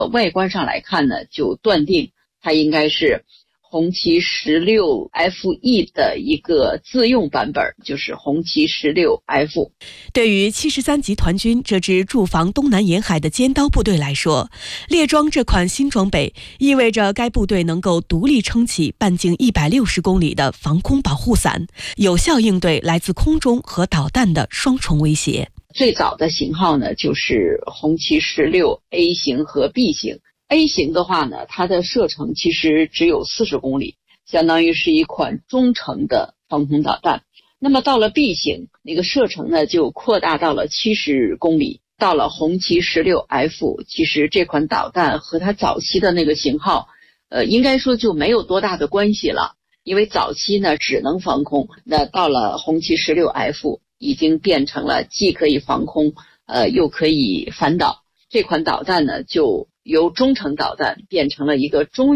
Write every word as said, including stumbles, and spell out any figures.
外观上来看呢，就断定它应该是红旗 十六 F E 的一个自用版本，就是红旗 十六 F。 对于七十三集团军这支驻防东南沿海的尖刀部队来说，猎装这款新装备意味着该部队能够独立撑起半径一百六十公里的防空保护伞，有效应对来自空中和导弹的双重威胁。 最早的型号呢，就是红旗 十六 A 型和 B 型。A 型的话呢，它的射程其实只有四十公里，相当于是一款中程的防空导弹。那么到了 B 型，那个射程呢就扩大到了七十公里。到了红旗 十六 F， 其实这款导弹和它早期的那个型号呃，应该说就没有多大的关系了，因为早期呢只能防空，那到了红旗 十六 F 已经变成了既可以防空呃，又可以反导。这款导弹呢就由中程导弹变成了一个中